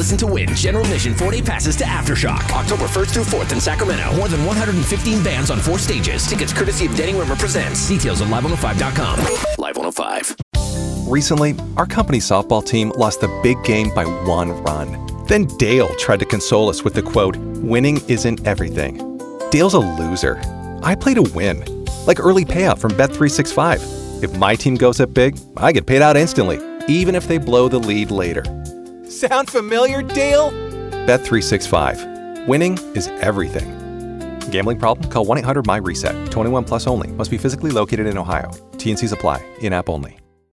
listen to win general admission 4-day passes to Aftershock. October 1st through 4th in Sacramento. More than 115 bands on 4 stages. Tickets courtesy of Denning River Presents. Details at live105.com. Live 105. Recently, our company's softball team lost the big game by 1 run. Then Dale tried to console us with the quote, "Winning isn't everything." Dale's a loser. I play to win. Like early payout from Bet365. If my team goes up big, I get paid out instantly, even if they blow the lead later. Sound familiar, Dale? Bet365. Winning is everything. Gambling problem? Call 1-800-MY-RESET. 21 plus only. Must be physically located in Ohio. T&Cs apply. In-app only.